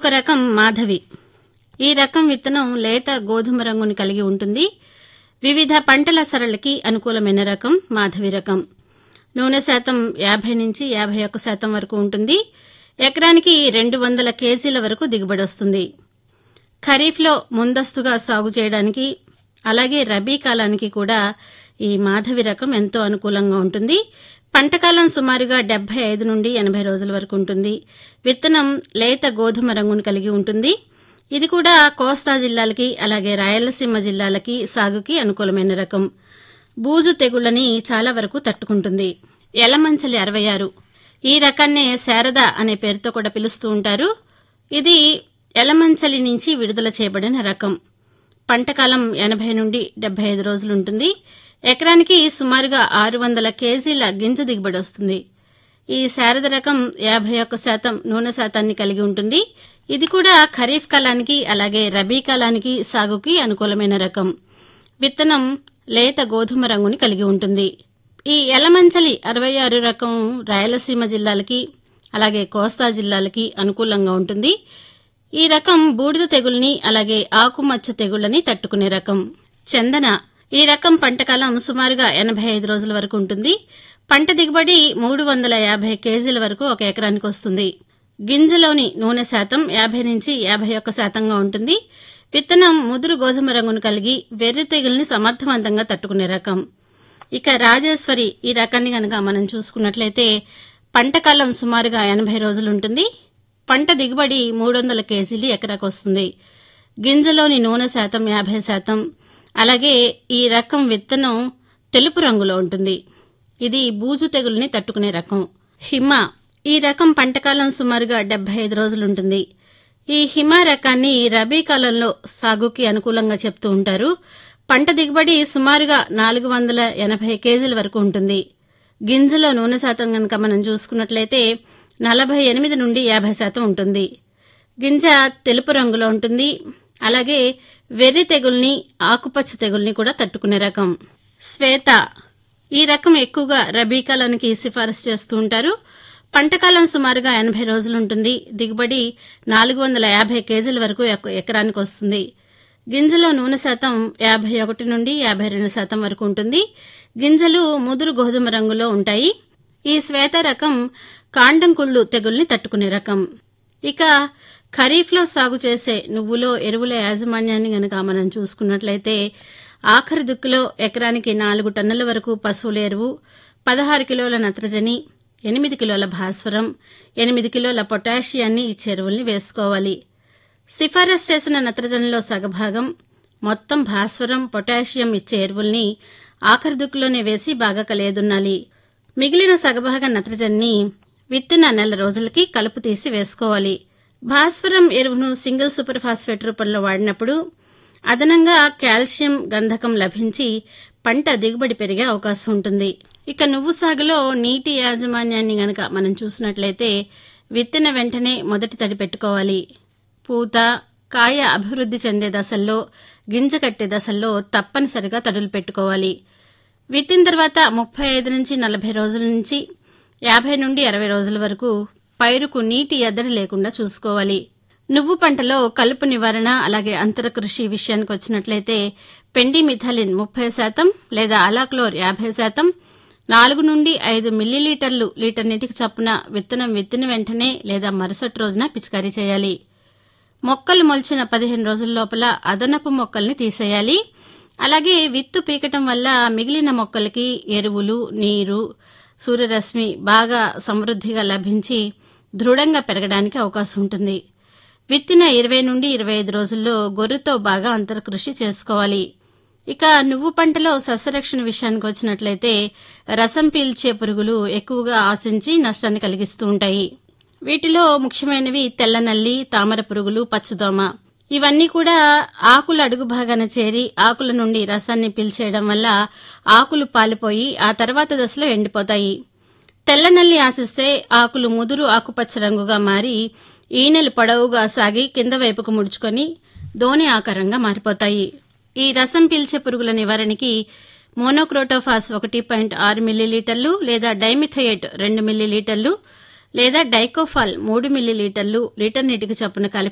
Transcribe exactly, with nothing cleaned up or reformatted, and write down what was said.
మరొక రకం మాధవి. ఈ రకం విత్తనం లేత గోధుమ రంగుని కలిగి ఉంటుంది. వివిధ పంటల సరళికి అనుకూలమైన రకం మాధవి రకం. నూనె శాతం యాభై నుంచి యాభై ఒక్క శాతం వరకు ఉంటుంది. ఎకరానికి రెండు వందల కేజీల వరకు దిగుబడి వస్తుంది. ఖరీఫ్లో ముందస్తుగా సాగు చేయడానికి అలాగే రబీ కాలానికి కూడా ఈ మాధవి రకం ఎంతో అనుకూలంగా ఉంటుంది. పంటకాలం సుమారుగా డెబ్బై ఐదు నుండి ఎనభై రోజుల వరకు ఉంటుంది. విత్తనం లేత గోధుమ రంగును కలిగి ఉంటుంది. ఇది కూడా కోస్తా జిల్లాలకి అలాగే రాయలసీమ జిల్లాలకి సాగుకి అనుకూలమైన రకం. బూజు తెగుళ్లని చాలా వరకు తట్టుకుంటుంది. ఎలమంచలి అరవై ఆరు ఈ రకాన్నే శారద అనే పేరుతో కూడా పిలుస్తూ ఉంటారు. ఇది ఎలమంచలి నుంచి విడుదల చేయబడిన రకం. పంటకాలం ఎనభై నుండి డెబ్బై ఐదు రోజులుంటుంది. ఎకరానికి సుమారుగా ఆరు వందల కేజీల గింజ దిగుబడి వస్తుంది. ఈ శారద రకం యాభై ఒక్క శాతం నూనె శాతాన్ని కలిగి ఉంటుంది. ఇది కూడా ఖరీఫ్ కాలానికి అలాగే రబీ కాలానికి సాగుకి అనుకూలమైన రకం. విత్తనం లేత గోధుమ రంగుని కలిగి ఉంటుంది. ఈ ఎలమంచలి అరవై ఆరు రకం రాయలసీమ జిల్లాలకి అలాగే కోస్తా జిల్లాలకి అనుకూలంగా ఉంటుంది. ఈ రకం బూడిద తెగుల్ని అలాగే ఆకుమచ్చ తెగుళ్లని తట్టుకునే రకం. చందన ఈ రకం పంటకాలం సుమారుగా ఎనభై ఐదు రోజుల వరకు ఉంటుంది. పంట దిగుబడి మూడు వందల యాభై కేజీల వరకు ఒక ఎకరానికి వస్తుంది. గింజలోని నూనె శాతం యాభై నుంచి యాభై ఒక్క శాతంగా ఉంటుంది. విత్తనం ముదురు గోధుమ రంగును కలిగి వెర్రి తెగుల్ని సమర్థవంతంగా తట్టుకునే రకం. ఇక రాజేశ్వరి ఈ రకాన్ని గనక మనం చూసుకున్నట్లయితే పంటకాలం సుమారుగా ఎనభై రోజులుంటుంది. పంట దిగుబడి మూడు వందల కేజీలు ఎకరాకు వస్తుంది. గింజలోని నూనె శాతం యాభై శాతం. అలాగే ఈ రకం విత్తనం తెలుపు రంగులో ఉంటుంది. ఇది బూజు తెగుల్ని తట్టుకునే రకం. హిమ ఈ రకం పంటకాలం సుమారుగా డెబ్బై ఐదు రోజులుంటుంది. ఈ హిమ రకాన్ని రబీ కాలంలో సాగుకి అనుకూలంగా చెప్తూ ఉంటారు. పంట దిగుబడి సుమారుగా నాలుగు వందల ఎనభై కేజీల వరకు ఉంటుంది. గింజలో నూనె శాతం కనుక మనం చూసుకున్నట్లయితే నలభై ఎనిమిది నుండి యాభై శాతం ఉంటుంది. గింజ తెలుపు రంగులో ఉంటుంది. అలాగే వెర్రి తెగుల్ని ఆకుపచ్చ తెగుల్ని కూడా తట్టుకునే రకం. శ్వేత ఈ రకం ఎక్కువగా రబీ కాలానికి సిఫారసు చేస్తూ ఉంటారు. పంటకాలం సుమారుగా ఎనభై రోజులుంటుంది. దిగుబడి నాలుగు వందల యాభై కేజీల వరకు ఎకరానికి వస్తుంది. గింజలో నూనె శాతం యాభై ఒకటి నుండి యాభై రెండు శాతం వరకు ఉంటుంది. గింజలు ముదురు గోధుమ రంగులో ఉంటాయి. ఈ శ్వేత రకం కాండం కుళ్ళు తెగుల్ని తట్టుకునే రకం. ఇక ఖరీఫ్లో సాగు చేసే నువ్వులో ఎరువుల యాజమాన్యాన్ని గనక మనం చూసుకున్నట్లయితే ఆఖరి దుక్కులో ఎకరానికి నాలుగు టన్నుల వరకు పశువుల ఎరువు, పదహారు కిలోల నత్రజని, ఎనిమిది కిలోల భాస్వరం, ఎనిమిది కిలోల పొటాషియాన్ని ఇచ్చే ఎరువుల్ని వేసుకోవాలి. సిఫారసు చేసిన నత్రజనిలో సగభాగం, మొత్తం భాస్వరం, పొటాషియం ఇచ్చే ఎరువుల్ని ఆఖరి దుక్కులోనే వేసి బాగా కలియదున్నాలి. మిగిలిన సగభాగం నత్రజనిని విత్తిన నెల రోజులకి కలుపు తీసి వేసుకోవాలి. భాస్వరం ఎరువును సింగిల్ సూపర్ ఫాస్ఫేట్ రూపంలో వాడినప్పుడు అదనంగా కాల్షియం, గంధకం లభించి పంట దిగుబడి పెరిగే అవకాశం ఉంటుంది. ఇక నువ్వు సాగులో నీటి యాజమాన్యాన్ని గనక మనం చూసినట్లయితే విత్తిన వెంటనే మొదటి తడి పెట్టుకోవాలి. పూత, కాయ అభివృద్ధి చెందే దశల్లో, గింజ కట్టే దశల్లో తప్పనిసరిగా తడులు పెట్టుకోవాలి. విత్తిన తర్వాత ముప్పై ఐదు నుంచి నలభై రోజుల నుంచి యాభై నుండి అరవై రోజుల వరకు పైరుకు నీటి ఎద్దడి లేకుండా చూసుకోవాలి. నువ్వు పంటలో కలుపు నివారణ అలాగే అంతర కృషి విషయానికి వచ్చినట్లయితే పెండిమిథాలిన్ ముప్పై శాతం లేదా అలాక్లోర్ యాభై శాతం నాలుగు నుండి ఐదు మిల్లీలీటర్లు లీటర్ నీటికి చొప్పున విత్తనం విత్తిన వెంటనే లేదా మరుసటి రోజున పిచికారీ చేయాలి. మొక్కలు మొలిచిన పదిహేను రోజుల లోపల అదనపు మొక్కల్ని తీసేయాలి. అలాగే విత్తు పీకటం వల్ల మిగిలిన మొక్కలకి ఎరువులు, నీరు, సూర్యరశ్మి బాగా సమృద్ధిగా లభించి దృఢంగా పెరగడానికి అవకాశం ఉంటుంది. విత్తిన ఇరవై నుండి ఇరవై ఐదు రోజుల్లో గొర్రెతో బాగా అంతర కృషి చేసుకోవాలి. ఇక నువ్వు పంటలో సస్యరక్షణ విషయానికి వచ్చినట్లయితే రసం పీల్చే పురుగులు ఎక్కువగా ఆశించి నష్టాన్ని కలిగిస్తూ ఉంటాయి. వీటిలో ముఖ్యమైనవి తెల్లనల్లి, తామర పురుగులు, పచ్చదోమ. ఇవన్నీ కూడా ఆకుల అడుగు భాగాన చేరి ఆకుల నుండి రసాన్ని పీల్చేయడం వల్ల ఆకులు పాలిపోయి ఆ తర్వాత దశలో ఎండిపోతాయి. తెల్లనల్లి ఆశిస్తే ఆకులు ముదురు ఆకుపచ్చ రంగుగా మారి ఈనెలు పొడవుగా సాగి కింద వైపుకు ముడుచుకొని దోణి ఆకారంగా మారిపోతాయి. ఈ రసం పీల్చే పురుగుల నివారణకి మోనోక్రోటోఫాస్ ఒకటి పాయింట్ ఆరు మిల్లీలీటర్లు లేదా డైమిథయేట్ రెండు మిల్లీలీటర్లు లేదా డైకోఫాల్ మూడు మిల్లీలీటర్లు లీటర్ నీటికి చొప్పున కలిపి